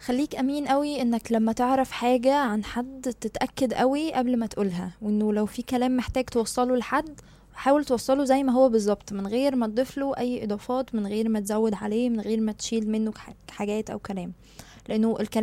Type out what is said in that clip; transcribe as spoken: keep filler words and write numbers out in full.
خليك امين قوي انك لما تعرف حاجة عن حد تتأكد قوي قبل ما تقولها، وانه لو في كلام محتاج توصله لحد حاول توصله زي ما هو بالظبط، من غير ما تضيف له اي اضافات، من غير ما تزود عليه، من غير ما تشيل منه ح- حاجات او كلام. لانه الكلام